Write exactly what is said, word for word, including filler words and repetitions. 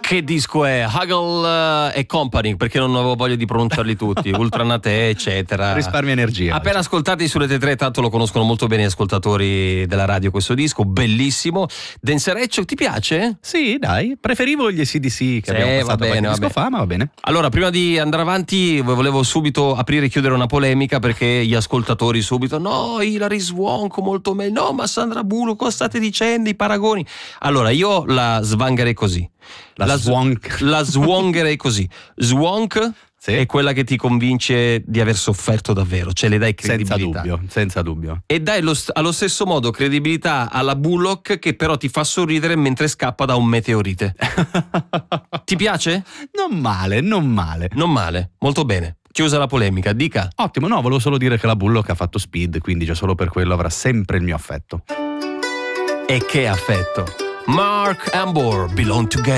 Che disco è? Huggle uh, e Company, perché non avevo voglia di pronunciarli tutti. Ultranate, eccetera. Risparmia energia. Appena ascoltati su Rete tre, tanto lo conoscono molto bene gli ascoltatori della radio questo disco, bellissimo. Dancereccio, ti piace? Sì, dai, preferivo gli A C D C che Sì, abbiamo passato va bene, qualche va disco bene. fa, ma va bene. Allora, prima di andare avanti, volevo subito aprire e chiudere una polemica, perché gli ascoltatori subito, no, Hilary Swank molto meglio, no, ma Sandra Bullock, cosa state dicendo, i paragoni? Allora, io la svangherei così. La, la Swank. La swangherei così. Swank sì. È quella che ti convince di aver sofferto davvero, cioè le dai credibilità. Senza dubbio, senza dubbio. E dai lo, allo stesso modo credibilità alla Bullock, che però ti fa sorridere mentre scappa da un meteorite. Ti piace? Non male, non male. Non male, molto bene. Chiusa la polemica, dica. Ottimo, no, volevo solo dire che la Bullock ha fatto Speed, quindi già solo per quello avrà sempre il mio affetto. E che affetto. Mark and Bohr, Belong Together.